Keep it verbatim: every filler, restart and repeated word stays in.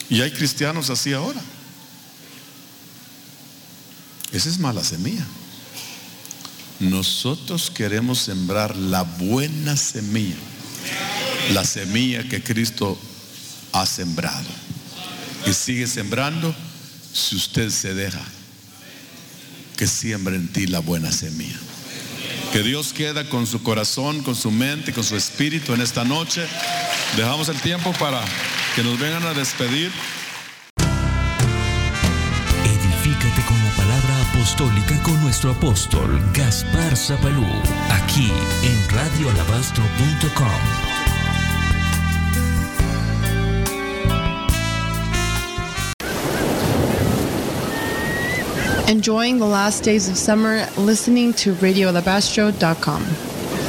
Y hay cristianos así ahora. Esa es mala semilla. Nosotros queremos sembrar la buena semilla, la semilla que Cristo ha sembrado, y sigue sembrando si usted se deja que siembre en ti la buena semilla. Que Dios queda con su corazón, con su mente, con su espíritu en esta noche. Dejamos el tiempo para que nos vengan a despedir. Edifícate con la palabra apostólica con nuestro apóstol Gaspar Zapalú, aquí en radio alabastro punto com. Enjoying the last days of summer, listening to radio alabastro dot com.